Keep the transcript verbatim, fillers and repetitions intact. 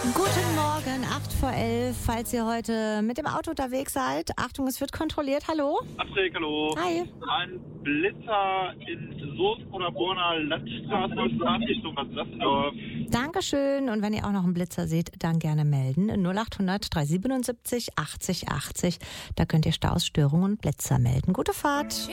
Guten Morgen, acht vor elf. Falls ihr heute mit dem Auto unterwegs seid, Achtung, es wird kontrolliert. Hallo? Astrid, hallo. Hi. Ein Blitzer in Soest oder Borner Landstraße, Richtung Sassendorf. Dankeschön. Und wenn ihr auch noch einen Blitzer seht, dann gerne melden. null acht hundert dreihundertsiebenundsiebzig achtzig achtzig. Da könnt ihr Staus, Störungen und Blitzer melden. Gute Fahrt.